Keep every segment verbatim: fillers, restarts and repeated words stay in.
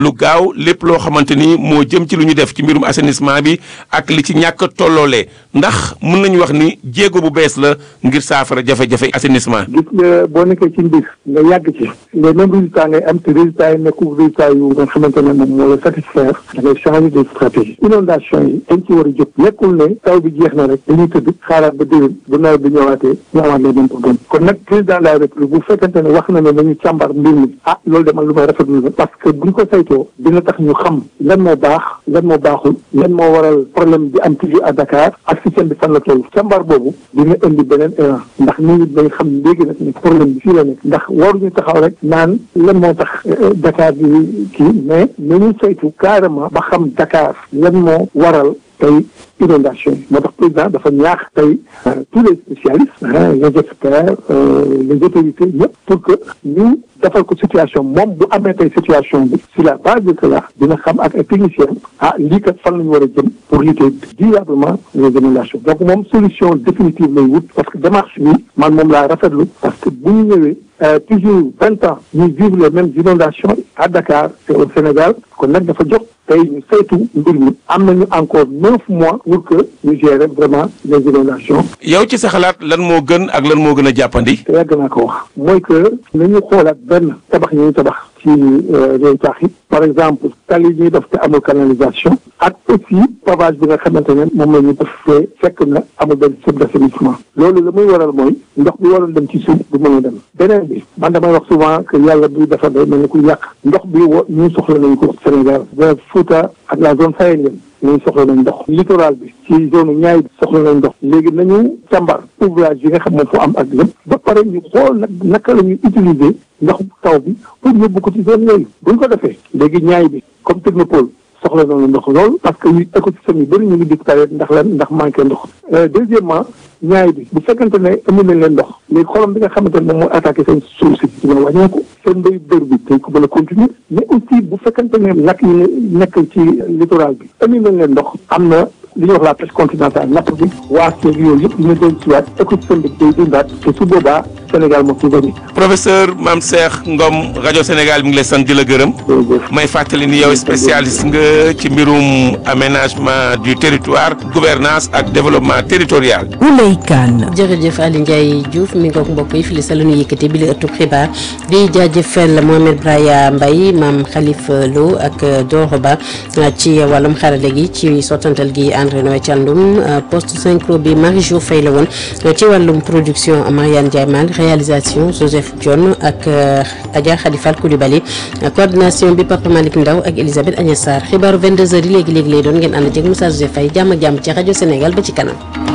lu gaaw lépp loo xamante ni moo jëm ci lu ñu def ci mbirum assainissement bi ak li ci ñàkk tolloolee ndax mën nañu wax ni jéego bu bees la ngir saafara jafe-jafe assainissement. gis nga boo nekkee ci mbir nga yàgg ci les mêmes résultats ngay am te résultats yi nekkul résultats yu nga xamante ne moom moo la satisfaire da ngay changer des stratégies. inondation yi dañ ci war a jóg nekkul ne taw bi jeex na rek dañuy tëdd xaaraat ba déwén bu nawet bi ñëwaatee ñu amaat les mêmes problèmes kon nag président de la république bu fekkente ne wax na ne nañu càmbar mbir mi ah loolu de man lu may rafetlu la parce que buñ ko saytoo dina tax ñu xam lan moo baax lan moo baaxul lan moo waral problème bi am toujours à Dakar ak système bi fan la toll càmbar boobu dina indi beneen élan ndax nit ñi dañ xam léegi nag ne problème bi fii la nekk ndax waruñu taxaw rek naan lan moo tax Dakar bi kii mais nañu saytu carrément ba xam Dakar lan moo waral tey inondation yi moo tax président dafa ñaax tey tous les spécialistes les experts les autorités ñëpp pour que ñu defal ko situation moom bu amee tey situation bi sur la base de cela dina xam ak ay techniciens ah lii kat fan la ñu war a jëm pour lutter durablement les inondations donc moom solution définitive lay wut parce que démarche bi man moom laa rafetlu parce que bu ñu ñëwee toujours vingt ans ñuy vivre les mêmes inondations à Dakar et au Sénégal kon nag dafa jox tey ñu saytu mbir mi am nañu encore neuf mois pour que ñu gérer vraiment les inondations. yow ci sa xalaat lan moo gën ak lan moo gën a jàppandi. te yàgg naa ko wax mooy que nañu xoolaat benn tabax yi ñuy tabax ci réew taax yi par exemple tali yi ñuy def te amul canalisation ak aussi pavage bi nga xamante ne moom la ñu def te fekk na amul benn système d'assainissement loolu la muy waral mooy ndox bi waroon dem ci suuf du mën a dem beneen bi man damay wax souvent que yàlla buy defar day mel ni ku yàq ndox bi wo ñu soxla nañu ko Sénégal ba Fouta ak la zone sahélienne ñuy soxla nañ ndox littoral bi ci zone ñaay bi soxla nañ ndox léegi nañu càmbar ouvrage yi nga xam ne fu am ak lépp ba pare ñu xool nag naka la ñuy utiliser ndox taw bi pour yóbbu ko ci zone yooyu buñ ko defee léegi ñaay bi comme technopole soxla nañu ndox lool parce que yu écosystème yu bëri ñu ngi disparaître ndax lan ndax manqué ndox deuxièmement ñaay bi bu fekkante ne amu nañ leen ndox léegi xolam bi nga xamante ne moom mooy attaqué seen suuf si dina wàññeeku seen mbéy dër bi dañ ko mën a continuer mais aussi bu fekkante ne nag yi nekk ci littoral bi amu nañ leen ndox am na li ñuy wax la pêche continentale napp bi waa seeg yooyu yëpp dina doon siwaat écosystème bi day dundaat te su boobaa Sénégal moo ci gagné. professeur Mame Cheikh Ngom rajo Sénégal mi ngi lay sant di la gërëm. may fàttali ni yow spécialiste nga ci mbirum aménagement du territoire gouvernance ak développement territorial. Ouleye Kane. jërëjëf Aliou Ndiaye Diouf mi ngoog mbokk yi fii sa la ñu yëkkati bi la ëttub xibaar di jaajëfal Mohamed Braya Mbaye Mame Khalifa Lo ak Doro Ba ci wàllum xarale gi ci sottantal gi André Noé Thiandoum poste synchro bi Marie-Jo Faye la woon ci wàllum production Mariane Ndiaye Mal réalisation Joseph Dione ak Adja Khadifal Koulibaly coordination bi Papa Malick Ndaw ak Elisabeth Agnès Sarr xibaaru vingt-deux heures yi léegi léegi lay doon ngeen ànd ak Moussa Joseph Faye jàmm ak jàmm ci rajo Sénégal ba ci kanam.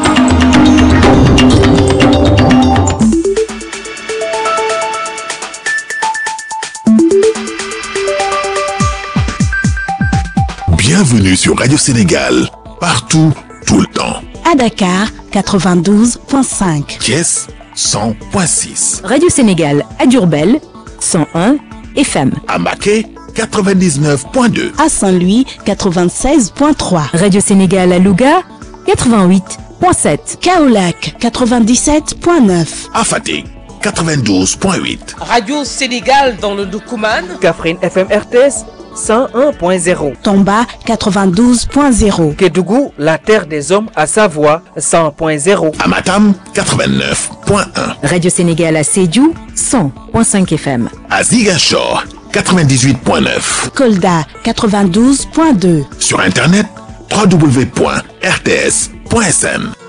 Bienvenue sur Radio Sénégal, partout, tout le temps. À Dakar, quatre-vingt-douze point cinq. Thiès, cent point six. Radio Sénégal à Diourbel, cent un F M. À Mbacké, quatre-vingt-dix-neuf point deux. À Saint-Louis, quatre-vingt-seize point trois. Radio Sénégal à Louga, quatre-vingt-huit point sept. Kaolack, quatre-vingt-dix-sept point neuf. À Fatick, quatre-vingt-douze point huit. Radio Sénégal dans le Doukoumane. Kaffrine F M R T S cent un point zéro. Tomba, quatre-vingt-douze point zéro. Kédougou, la terre des hommes à Savoie, cent point zéro. À Matam, quatre-vingt-neuf point un. Radio Sénégal à Sédhiou, cent point cinq F M. À Ziguinchor, quatre-vingt-dix-huit point neuf. Kolda, quatre-vingt-douze point deux. Sur Internet, w w w point r t s point s n.